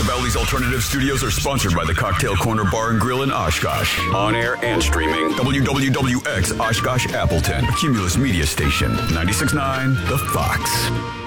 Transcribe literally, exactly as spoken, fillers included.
of Ellie's Alternative Studios are sponsored by the Cocktail Corner Bar and Grill in Oshkosh. On air and streaming. W W W X Oshkosh Appleton. A Cumulus Media Station. ninety-six point nine The Fox.